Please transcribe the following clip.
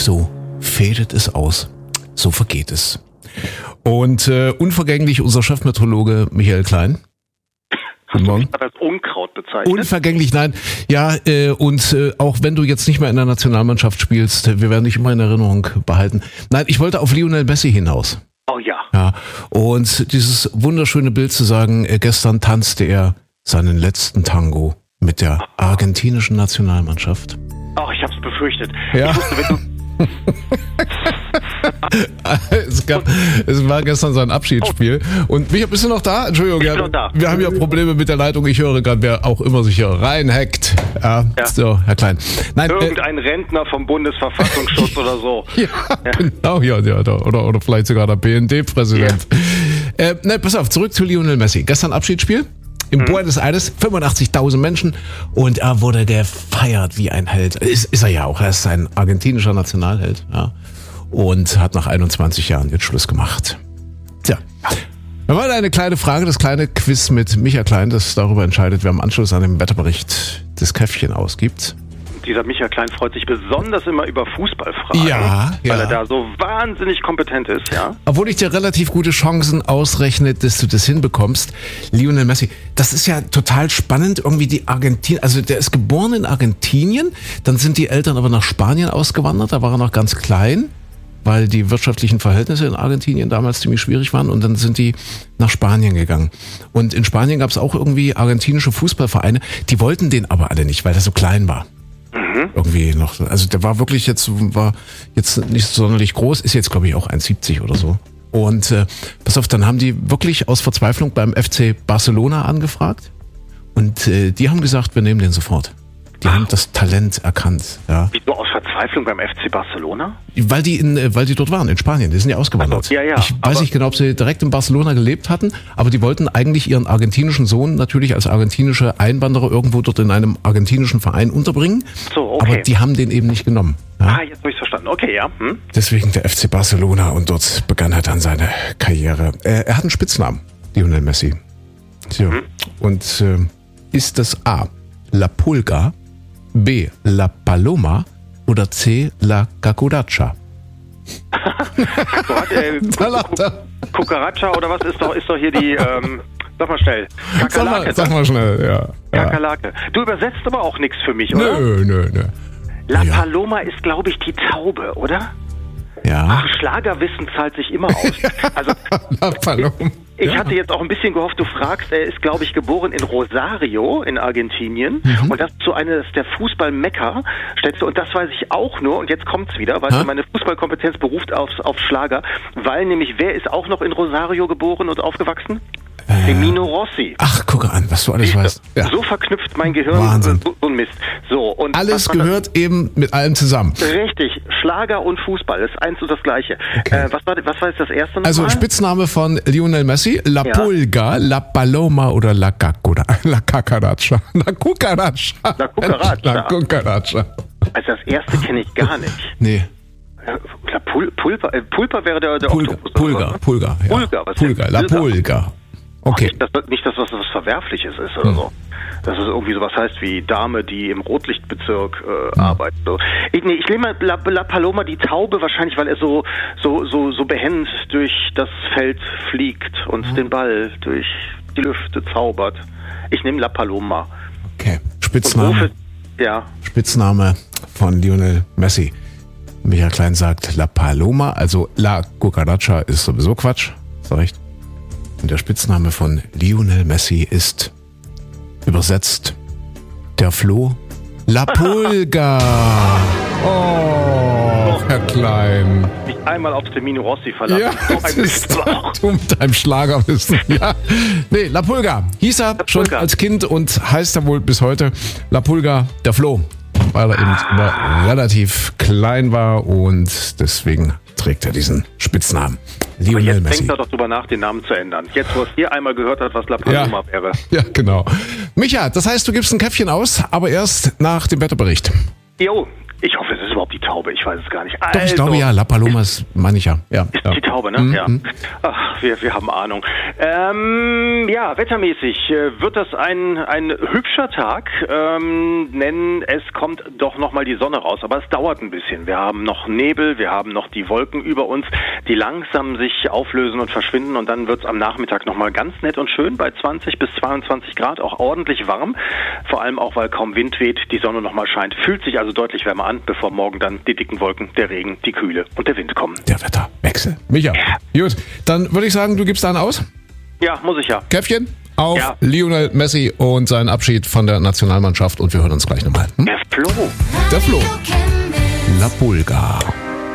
so fädet es aus, so vergeht es. Und unvergänglich unser Chefmeteorologe Michael Klein. Guten Morgen. Hast du das als Unkraut bezeichnet? Unvergänglich, nein. Ja, und auch wenn du jetzt nicht mehr in der Nationalmannschaft spielst, wir werden dich immer in Erinnerung behalten. Nein, ich wollte auf Lionel Messi hinaus. Oh ja. Ja, und dieses wunderschöne Bild zu sagen, gestern tanzte er seinen letzten Tango mit der argentinischen Nationalmannschaft. Ach, ich hab's befürchtet. Ja. Ich wusste, wenn du es war gestern sein Abschiedsspiel. Und Micha, bist du noch da? Entschuldigung, Ich bin noch da. Wir haben ja Probleme mit der Leitung. Ich höre gerade, wer auch immer sich hier reinhackt. Ja. So, Herr Klein. Nein, irgendein Rentner vom Bundesverfassungsschutz oder so. Ja, genau, ja, oder vielleicht sogar der BND-Präsident. Nein, pass auf, zurück zu Lionel Messi. Gestern Abschiedsspiel. Im Buenos Aires, 85.000 Menschen und er wurde gefeiert wie ein Held. Ist er ja auch, er ist ein argentinischer Nationalheld. Ja. Und hat nach 21 Jahren jetzt Schluss gemacht. Tja, wir wollen eine kleine Frage, das kleine Quiz mit Micha Klein, das darüber entscheidet, wer im Anschluss an den Wetterbericht das Käffchen ausgibt. Dieser Michael Klein freut sich besonders immer über Fußballfragen, ja. weil er da so wahnsinnig kompetent ist, ja. Obwohl ich dir relativ gute Chancen ausrechne, dass du das hinbekommst. Lionel Messi, das ist ja total spannend, irgendwie die Argentinien, also der ist geboren in Argentinien, dann sind die Eltern aber nach Spanien ausgewandert, da war er noch ganz klein, weil die wirtschaftlichen Verhältnisse in Argentinien damals ziemlich schwierig waren und dann sind die nach Spanien gegangen. Und in Spanien gab es auch irgendwie argentinische Fußballvereine, die wollten den aber alle nicht, weil er so klein war. Irgendwie noch, also der war jetzt nicht sonderlich groß, ist jetzt glaube ich auch 1,70 oder so. Und pass auf, dann haben die wirklich aus Verzweiflung beim FC Barcelona angefragt und die haben gesagt, wir nehmen den sofort. Die haben das Talent erkannt. Ja. Wieso aus Verzweiflung beim FC Barcelona? Weil die dort waren, in Spanien. Die sind ja ausgewandert. Also, ja, ich weiß nicht genau, ob sie direkt in Barcelona gelebt hatten, aber die wollten eigentlich ihren argentinischen Sohn natürlich als argentinische Einwanderer irgendwo dort in einem argentinischen Verein unterbringen. So, okay. Aber die haben den eben nicht genommen. Ja. Jetzt habe ich verstanden. Okay, ja. Deswegen der FC Barcelona und dort begann er dann seine Karriere. Er hat einen Spitznamen, Lionel Messi. So. Und ist das A, La Pulga, B, La Paloma oder C, La Cucaracha? Cucaracha oder was ist doch hier die, sag mal schnell. Kakerlake. Sag mal schnell, ja. Kakerlake. Du übersetzt aber auch nichts für mich, oder? Nö. La Paloma ist, glaube ich, die Taube, oder? Ja. Ach, Schlagerwissen zahlt sich immer aus. Also, La Paloma. Ich hatte jetzt auch ein bisschen gehofft, du fragst, er ist, glaube ich, geboren in Rosario in Argentinien und das ist so eines der Fußball-Mekka, stellst du, und das weiß ich auch nur, und jetzt kommt's wieder, weil meine Fußballkompetenz beruft auf Schlager, weil nämlich, wer ist auch noch in Rosario geboren und aufgewachsen? Firmino Rossi. Ach, gucke an, was du alles weißt. Ja. So verknüpft mein Gehirn Wahnsinn. So ein Mist. So, und alles gehört eben mit allem zusammen. Richtig, Schlager und Fußball, das ist eins und das Gleiche. Okay. Was war jetzt das erste nochmal? Also Spitzname von Lionel Messi, La Pulga, La Paloma oder La Cucaracha. La Cucaracha. Also das erste kenne ich gar nicht. Nee. Pulpa wäre der Oktopus. Pulga. La Pulga. Okay. Nicht, dass das was Verwerfliches ist oder so. Dass es irgendwie sowas heißt wie Dame, die im Rotlichtbezirk arbeitet. So. Ich nehme mal La Paloma, die Taube, wahrscheinlich, weil er so behend durch das Feld fliegt und den Ball durch die Lüfte zaubert. Ich nehme La Paloma. Okay. Spitzname von Lionel Messi. Michael Klein sagt La Paloma, also La Cucaracha ist sowieso Quatsch. Ist recht. Und der Spitzname von Lionel Messi ist übersetzt der Floh La Pulga. Oh, Herr Klein. Mich einmal auf Firmino Rossi verlassen. Ja, du mit deinem Schlagerwissen. Ja. Nee, La Pulga hieß er schon als Kind und heißt er wohl bis heute La Pulga, der Floh. Weil er eben relativ klein war und deswegen trägt er diesen Spitznamen. Lionel Messi. Denkt er doch drüber nach, den Namen zu ändern. Jetzt, wo es hier einmal gehört hat, was La Paloma wäre. Ja, genau. Micha, das heißt, du gibst ein Käffchen aus, aber erst nach dem Wetterbericht. Jo, Ich hoffe, es ist überhaupt die Taube. Ich weiß es gar nicht. Doch, ich glaube ja, La Paloma ist, meine ich ja. Ist die Taube, ne? Ja. Ach, wir haben Ahnung. Wettermäßig wird das ein hübscher Tag, denn es kommt doch nochmal die Sonne raus. Aber es dauert ein bisschen. Wir haben noch Nebel, wir haben noch die Wolken über uns, die langsam sich auflösen und verschwinden. Und dann wird es am Nachmittag nochmal ganz nett und schön bei 20 bis 22 Grad, auch ordentlich warm. Vor allem auch, weil kaum Wind weht, die Sonne nochmal scheint. Fühlt sich also deutlich wärmer an, bevor morgen dann die dicken Wolken, der Regen, die Kühle und der Wind kommen. Der Wetterwechsel. Micha. Gut, dann würde ich sagen, du gibst einen aus? Ja, muss ich ja. Käffchen auf Lionel Messi und seinen Abschied von der Nationalmannschaft und wir hören uns gleich nochmal. Der Flo. Der Flo. La Pulga.